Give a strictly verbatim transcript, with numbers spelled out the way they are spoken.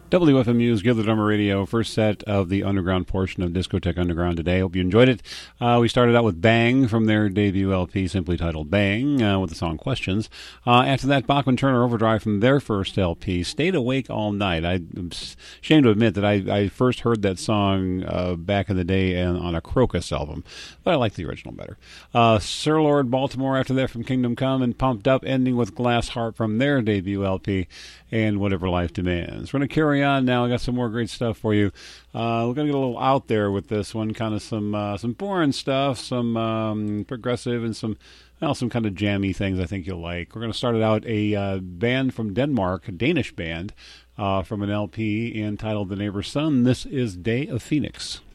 W F M U's Give the Drummer Radio, first set of the underground portion of Discotheque Underground today. Hope you enjoyed it. Uh, we started out with Bang from their debut L P, simply titled Bang, uh, with the song Questions. Uh, after that, Bachman Turner Overdrive from their first L P, Stayed Awake All Night. I'm ashamed to admit that I, I first heard that song uh, back in the day on a Crocus album, but I like the original better. Uh, Sir Lord Baltimore after that from Kingdom Come, and Pumped Up, ending with Glass Heart from their debut L P, and Whatever Life Demands. We're going to carry on now. I got some more great stuff for you. Uh, we're going to get a little out there with this one, kind of some uh, some boring stuff, some um, progressive, and some well, some kind of jammy things I think you'll like. We're going to start it out, a uh, band from Denmark, a Danish band, uh, from an L P entitled The Neighbor's Son. This is Day of Phoenix.